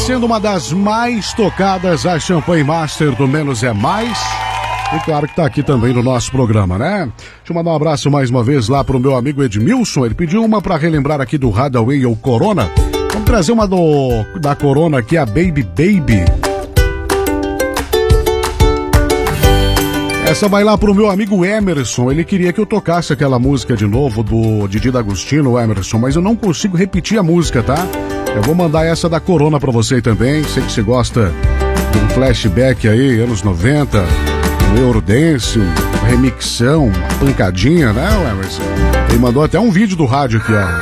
sendo uma das mais tocadas, a Champanhe Master do Menos é Mais. E claro que tá aqui também no nosso programa, né? Deixa eu mandar um abraço mais uma vez lá pro meu amigo Edmilson. Ele pediu uma pra relembrar aqui do Hadaway ou Corona. Vamos trazer uma da Corona aqui, a Baby Baby. Essa vai lá pro meu amigo Emerson. Ele queria que eu tocasse aquela música de novo do Didi D'Agostino, Emerson, mas eu não consigo repetir a música, tá? Eu vou mandar essa da Corona pra você também. Sei que você gosta de um flashback aí, anos 90, um Eurodance, um remixão, uma pancadinha, né, Emerson? Ele mandou até um vídeo do rádio aqui, ó.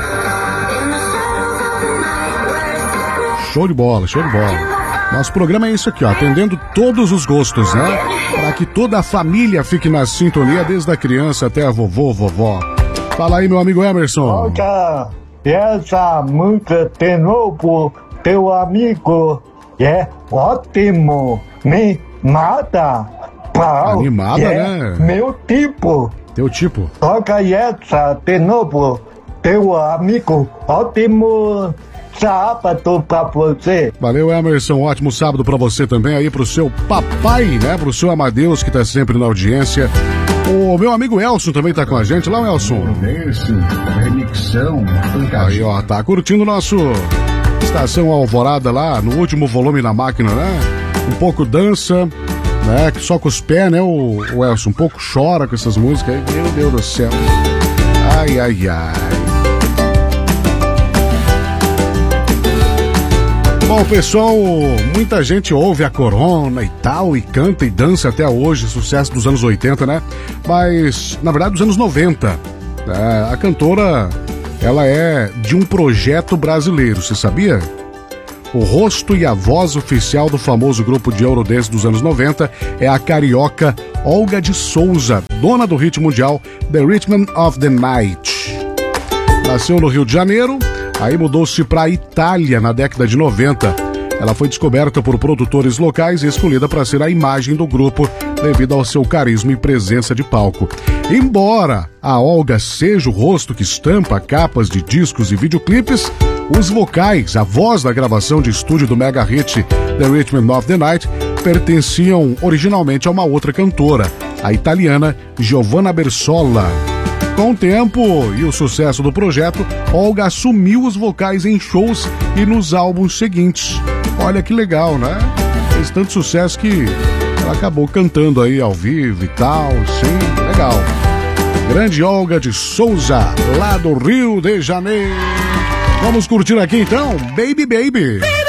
Show de bola, show de bola. Nosso programa é isso aqui, ó, atendendo todos os gostos, né? Para que toda a família fique na sintonia, desde a criança até a vovó. Fala aí, meu amigo Emerson. Olha, essa música de novo, teu amigo, é ótimo, me mata. Pau, animada, né? Meu tipo. Teu tipo. Toca essa de novo, teu amigo, ótimo. Sábado pra você. Valeu, Emerson, ótimo sábado pra você também, aí pro seu papai, né, pro seu Amadeus, que tá sempre na audiência. O meu amigo Elson também tá com a gente, lá o Elson. Remixão. Aí, ó, tá curtindo nosso Estação Alvorada lá, no último volume na máquina, né? Um pouco dança, né, só com os pés, né, o Elson, um pouco chora com essas músicas aí, meu Deus do céu. Ai, ai, ai. Bom, pessoal, muita gente ouve a Corona e tal, e canta e dança até hoje, sucesso dos anos 80, né? Mas, na verdade, dos anos 90. A cantora, ela é de um projeto brasileiro, você sabia? O rosto e a voz oficial do famoso grupo de Eurodance dos anos 90 é a carioca Olga de Souza, dona do hit mundial The Rhythm of the Night. Nasceu no Rio de Janeiro. Aí mudou-se para a Itália na década de 90. Ela foi descoberta por produtores locais e escolhida para ser a imagem do grupo devido ao seu carisma e presença de palco. Embora a Olga seja o rosto que estampa capas de discos e videoclipes, os vocais, a voz da gravação de estúdio do mega hit The Rhythm of the Night pertenciam originalmente a uma outra cantora, a italiana Giovanna Bersola. Com o tempo e o sucesso do projeto, Olga assumiu os vocais em shows e nos álbuns seguintes. Olha que legal, né? Fez tanto sucesso que ela acabou cantando aí ao vivo e tal, sim, legal. Grande Olga de Souza, lá do Rio de Janeiro. Vamos curtir aqui então, Baby Baby.